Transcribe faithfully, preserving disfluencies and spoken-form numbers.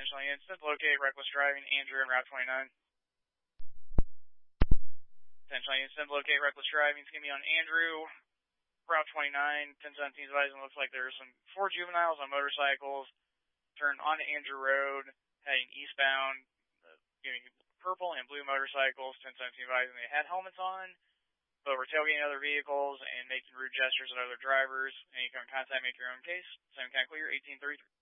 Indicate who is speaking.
Speaker 1: Attention units, locate reckless driving, Andrew and Route twenty-nine. Attention units, locate reckless driving. It's going to be on Andrew, Route twenty-nine, ten seventeen advising. Looks like there's some four juveniles on motorcycles. Turn onto Andrew Road, heading eastbound, uh, giving purple and blue motorcycles. ten seventeen advising they had helmets on, but were tailgating other vehicles and making rude gestures at other drivers. And you can contact, make your own case. Same kind of clear, eighteen thirty-three.